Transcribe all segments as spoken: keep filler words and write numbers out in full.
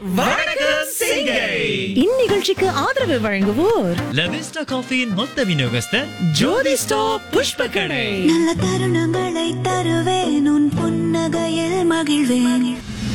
வணக்கம் சிங்கை. இந்நிகழ்ச்சிக்கு ஆதரவு வழங்குவோர் லவிஸ்டா காஃபியின் மொத்த விநியோகஸ்தர் ஜோதி ஸ்டாப் புஷ்பக்கடை. நல்ல தருணங்களை தருவேன், உன் புன்னகையில் மகிழ்வேன்.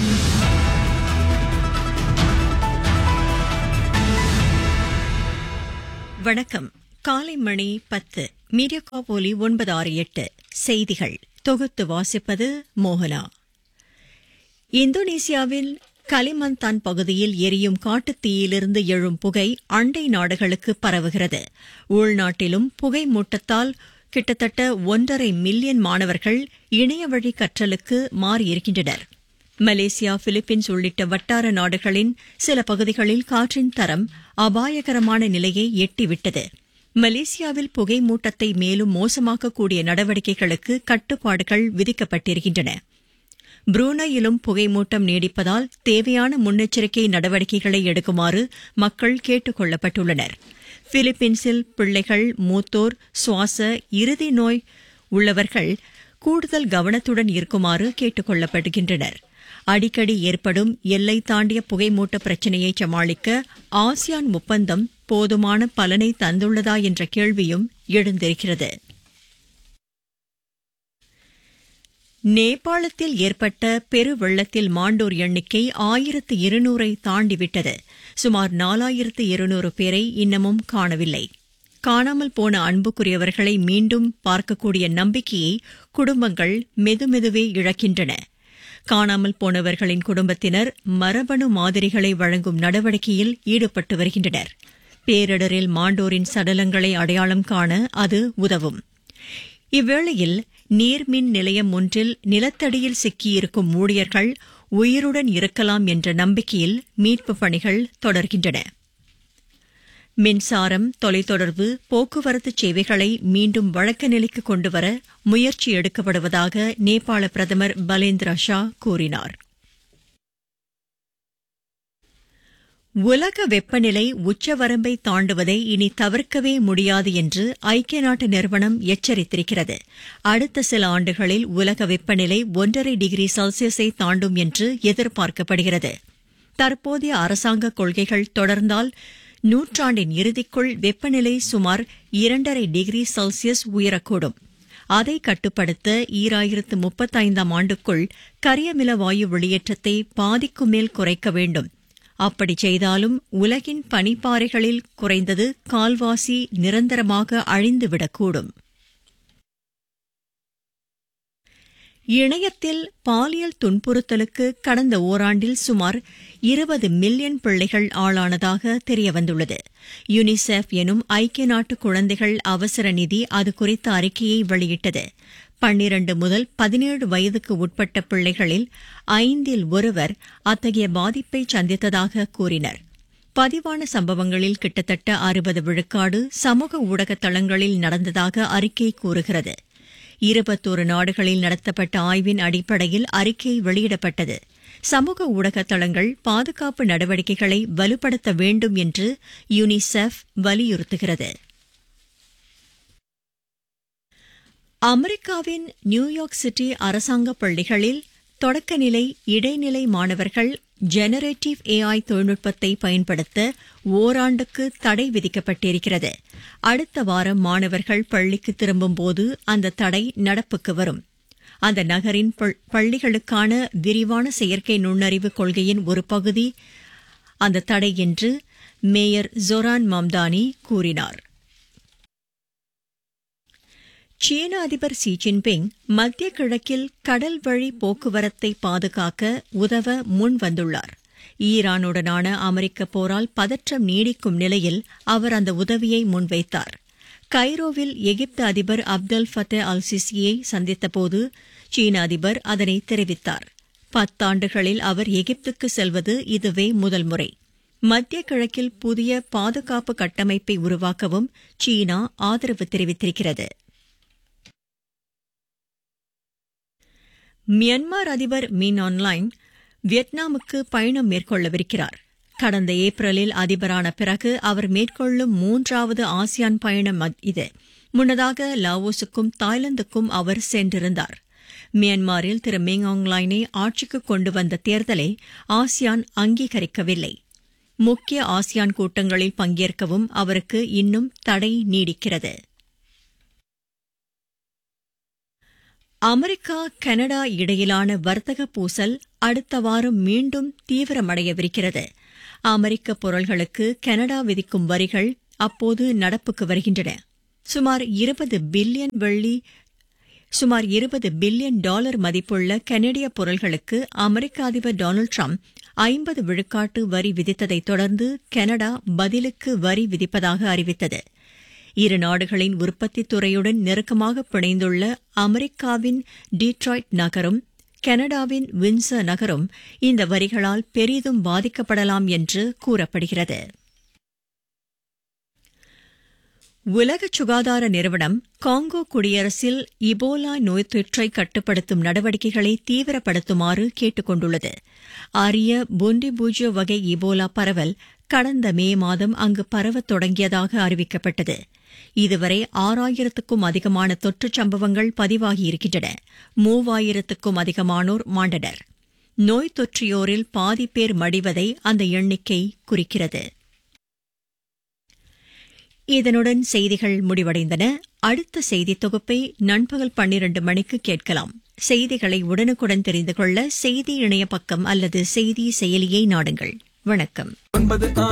வணக்கம். காலை மணி பத்து. மீடியா காபோலி ஒன்பது ஆறு எட்டு. செய்திகள் தொகுத்து வாசிப்பது மோகனா. இந்தோனேசியாவில் கலிமந்தான் பகுதியில் எரியும் காட்டுத்தீயிலிருந்து எழும் புகை அண்டை நாடுகளுக்கு பரவுகிறது. உள்நாட்டிலும் புகை மூட்டத்தால் கிட்டத்தட்ட ஒன்றரை மில்லியன் மாணவர்கள் இணையவழி கற்றலுக்கு மாறியிருக்கின்றனர். மலேசியா, பிலிப்பீன்ஸ் உள்ளிட்ட வட்டார நாடுகளின் சில பகுதிகளில் காற்றின் தரம் அபாயகரமான நிலையை எட்டிவிட்டது. மலேசியாவில் புகை மூட்டத்தை மேலும் மோசமாக்கக்கூடிய நடவடிக்கைகளுக்கு கட்டுப்பாடுகள் விதிக்கப்பட்டிருக்கின்றன. புரூனையிலும் புகைமூட்டம் நீடிப்பதால் தேவையான முன்னெச்சரிக்கை நடவடிக்கைகளை எடுக்குமாறு மக்கள் கேட்டுக் கொள்ளப்பட்டுள்ளனர். பிலிப்பீன்ஸில் பிள்ளைகள், மூத்தோர், சுவாச இறுதி நோய் உள்ளவர்கள் கூடுதல் கவனத்துடன் இருக்குமாறு கேட்டுக் கொள்ளப்படுகின்றனர். அடிக்கடி ஏற்படும் எல்லை தாண்டிய புகைமூட்ட பிரச்சினையை சமாளிக்க ஆசியான் ஒப்பந்தம் போதுமான பலனை தந்துள்ளதா என்ற கேள்வியும் எழுந்திருக்கிறது. நேபாளத்தில் ஏற்பட்ட பெருவெள்ளத்தில் மாண்டோர் எண்ணிக்கை ஆயிரத்து இருநூறை தாண்டிவிட்டது. சுமார் நாலாயிரத்து இருநூறு பேரை இன்னமும் காணவில்லை. காணாமல் போன அன்புக்குரியவர்களை மீண்டும் பார்க்கக்கூடிய நம்பிக்கையை குடும்பங்கள் மெதுமெதுவே இழக்கின்றன. காணாமல் போனவர்களின் குடும்பத்தினர் மரபணு மாதிரிகளை வழங்கும் நடவடிக்கையில் ஈடுபட்டு வருகின்றனர். பேரிடரில் மாண்டோரின் சடலங்களை அடையாளம் காண அது உதவும். இவ்வேளையில் நீர்மின் நிலையம் ஒன்றில் நிலத்தடியில் சிக்கியிருக்கும் ஊழியர்கள் உயிருடன் இருக்கலாம் என்ற நம்பிக்கையில் மீட்புப் பணிகள் தொடர்கின்றன. மின்சாரம், தொலைத்தொடர்பு, போக்குவரத்து சேவைகளை மீண்டும் வழக்க நிலைக்கு கொண்டுவர முயற்சி எடுக்கப்படுவதாக நேபாள பிரதமர் பலேந்திர ஷா கூறினார். உலக வெப்பநிலை உச்சவரம்பை தாண்டுவதை இனி தவிர்க்கவே முடியாது என்று ஐக்கிய நாட்டு நிறுவனம் எச்சரித்திருக்கிறது. அடுத்த சில ஆண்டுகளில் உலக வெப்பநிலை ஒன்றரை டிகிரி செல்சியஸை தாண்டும் என்று எதிர்பார்க்கப்படுகிறது. தற்போதைய அரசாங்க கொள்கைகள் தொடர்ந்தால் நூற்றாண்டின் இறுதிக்குள் வெப்பநிலை சுமார் இரண்டரை டிகிரி செல்சியஸ் உயரக்கூடும். அதை கட்டுப்படுத்த ஈராயிரத்து முப்பத்தைந்தாம் ஆண்டுக்குள் கரியமில வாயு வெளியேற்றத்தை பாதிக்கும் மேல் குறைக்க வேண்டும். அப்படி செய்தாலும் உலகின் பனிப்பாறைகளில் குறைந்தது கால்வாசி நிரந்தரமாக அழிந்துவிடக்கூடும். இணையத்தில் பாலியல் துன்புறுத்தலுக்கு கடந்த ஓராண்டில் சுமார் இருபது மில்லியன் பிள்ளைகள் ஆளானதாக தெரியவந்துள்ளது. யுனிசெஃப் எனும் ஐக்கிய நாட்டு குழந்தைகள் அவசர நிதி அது குறித்த அறிக்கையை வெளியிட்டது. பன்னிரண்டு முதல் பதினேழு வயதுக்கு உட்பட்ட பிள்ளைகளில் ஐந்தில் ஒருவர் அத்தகைய பாதிப்பை சந்தித்ததாக கூறினர். பதிவான சம்பவங்களில் கிட்டத்தட்ட அறுபது விழுக்காடு சமூக ஊடக தளங்களில் நடந்ததாக அறிக்கை கூறுகிறது. இருபத்தோரு நாடுகளில் நடத்தப்பட்ட ஆய்வின் அடிப்படையில் அறிக்கை வெளியிடப்பட்டது. சமூக ஊடக தளங்கள் பாதுகாப்பு நடவடிக்கைகளை வலுப்படுத்த வேண்டும் என்று யுனிசெஃப் வலியுறுத்துகிறது. அமெரிக்காவின் நியூயார்க் சிட்டி அரசாங்க பள்ளிகளில் தொடக்கநிலை, இடைநிலை மாணவர்கள் ஜெனரேட்டிவ் ஏஐ தொழில்நுட்பத்தை பயன்படுத்த ஓராண்டுக்கு தடை விதிக்கப்பட்டிருக்கிறது. அடுத்த வாரம் மாணவர்கள் பள்ளிக்கு திரும்பும்போது அந்த தடை நடப்புக்கு வரும். அந்த நகரின் பள்ளிகளுக்கான விரிவான செயற்கை நுண்ணறிவு கொள்கையின் ஒரு பகுதி அந்த தடை என்று மேயர் ஜொரான் மம்தானி கூறினார். சீன அதிபர் ஷி ஜின்பிங் மத்திய கிழக்கில் கடல் வழி போக்குவரத்தை பாதுகாக்க உதவ முன் வந்துள்ளார். ஈரானுடனான அமெரிக்க போரால் பதற்றம் நீடிக்கும் நிலையில் அவர் அந்த உதவியை முன்வைத்தார். கைரோவில் எகிப்து அதிபர் அப்தல் ஃபத்தே அல் சிசியை சந்தித்தபோது சீன அதிபர் அதனை தெரிவித்தார். பத்தாண்டுகளில் அவர் எகிப்துக்கு செல்வது இதுவே முதல் முறை. மத்திய கிழக்கில் புதிய பாதுகாப்பு கட்டமைப்பை உருவாக்கவும் சீனா ஆதரவு தெரிவித்திருக்கிறது. மியான்மர் அதிபர் மின் ஆன்லைன் வியட்நாமுக்கு பயணம் மேற்கொள்ளவிருக்கிறார். கடந்த ஏப்ரலில் அதிபரான பிறகு அவர் மேற்கொள்ளும் மூன்றாவது ஆசியான் பயணம் இது. முன்னதாக லாவோஸுக்கும் தாய்லாந்துக்கும் அவர் சென்றிருந்தார். மியான்மரில் திரு மிங் ஆங் லைனை ஆட்சிக்கு கொண்டு வந்த தேர்தலை ஆசியான் அங்கீகரிக்கவில்லை. முக்கிய ஆசியான் கூட்டங்களில் பங்கேற்கவும் அவருக்கு இன்னும் தடை நீடிக்கிறது. அமெரிக்கா கனடா இடையிலான வர்த்தக பூசல் அடுத்த வாரம் மீண்டும் தீவிரமடையவிருக்கிறது. அமெரிக்க பொருள்களுக்கு கனடா விதிக்கும் வரிகள் அப்போது நடப்புக்கு வருகின்றன. சுமார் இருபது பில்லியன் வெள்ளி சுமார் இருபது பில்லியன் டாலர் மதிப்புள்ள கனடிய பொருள்களுக்கு அமெரிக்க அதிபர் டொனால்டு டிரம்ப் ஐம்பது விழுக்காட்டு வரி விதித்ததைத் தொடர்ந்து கனடா பதிலுக்கு வரி விதிப்பதாக அறிவித்தது. இரு நாடுகளின் உற்பத்தித் துறையுடன் நெருக்கமாக பிணைந்துள்ள அமெரிக்காவின் டீட்ராய்ட் நகரும் கனடாவின் வின்சர் நகரும் இந்த வரிகளால் பெரிதும் பாதிக்கப்படலாம் என்று கூறப்படுகிறது. உலக சுகாதார நிறுவனம் காங்கோ குடியரசில் இபோலா நோய் தொற்றை கட்டுப்படுத்தும் நடவடிக்கைகளை தீவிரப்படுத்துமாறு கேட்டுக் கொண்டுள்ளது. அரிய பொண்டிபூஜியோ வகை இபோலா பரவல் கடந்த மே மாதம் அங்கு பரவத் தொடங்கியதாக அறிவிக்கப்பட்டது. இதுவரை ஆறாயிரத்துக்கும் அதிகமான தொற்றுச் சம்பவங்கள் பதிவாகியிருக்கின்றன. மூவாயிரத்துக்கும் அதிகமானோர் மாண்டனர். நோய் தொற்றியோரில் பாதி பேர் மடிவதை அந்த எண்ணிக்கை குறிக்கிறது. இதனுடன் செய்திகள் முடிவடைந்தன. அடுத்த செய்தித் தொகுப்பை நண்பகல் பன்னிரண்டு மணிக்கு கேட்கலாம். செய்திகளை உடனுக்குடன் தெரிந்து கொள்ள செய்தி இணைய பக்கம் அல்லது செய்தி செயலியை நாடுங்கள். வணக்கம்.